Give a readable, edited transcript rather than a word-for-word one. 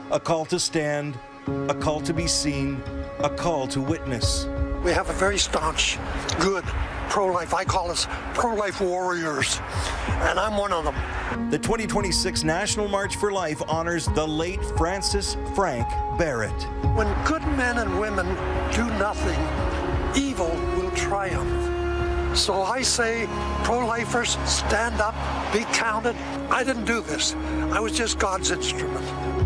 A call to stand, a call to be seen, a call to witness. We have a very staunch, good pro-life. I call us pro-life warriors, and I'm one of them. The 2026 National March for Life honors the late Francis Frank Barrett. When good men and women do nothing, evil will triumph. So I say, pro-lifers, stand up, be counted. I didn't do this. I was just God's instrument.